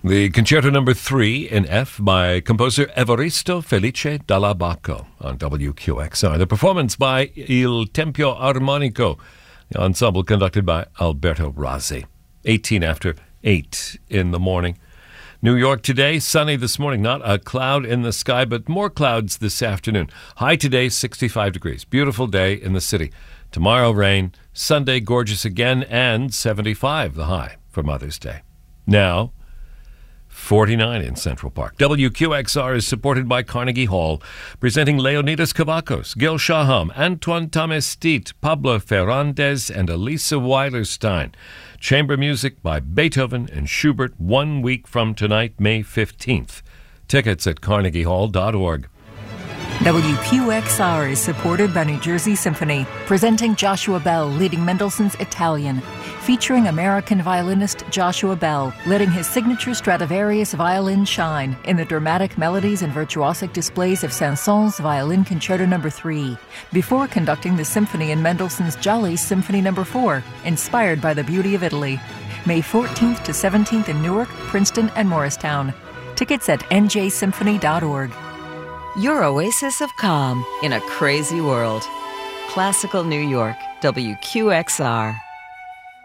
The Concerto No. 3 in F by composer Evaristo Felice Dall'Abaco on WQXR. The performance by Il Tempio Armonico, the ensemble conducted by Alberto Razzi. 18 after 8 in the morning. New York today, sunny this morning, not a cloud in the sky, but more clouds this afternoon. High today, 65 degrees. Beautiful day in the city. Tomorrow, rain. Sunday, gorgeous again, and 75 the high for Mother's Day. Now, 49 in Central Park. WQXR is supported by Carnegie Hall, presenting Leonidas Kavakos, Gil Shaham, Antoine Tamestit, Pablo Ferrandez, and Elisa Weilerstein. Chamber music by Beethoven and Schubert 1 week from tonight, May 15th. Tickets at carnegiehall.org. WQXR is supported by New Jersey Symphony, presenting Joshua Bell leading Mendelssohn's Italian, featuring American violinist Joshua Bell letting his signature Stradivarius violin shine in the dramatic melodies and virtuosic displays of Saint-Saëns Violin Concerto No. 3, before conducting the symphony in Mendelssohn's Jolly Symphony No. 4, inspired by the beauty of Italy. May 14th to 17th in Newark, Princeton, and Morristown. Tickets at njsymphony.org. Your oasis of calm in a crazy world. Classical New York, WQXR.